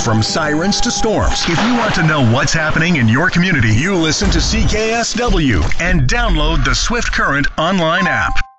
From sirens to storms, if you want to know what's happening in your community, you listen to CKSW and download the Swift Current online app.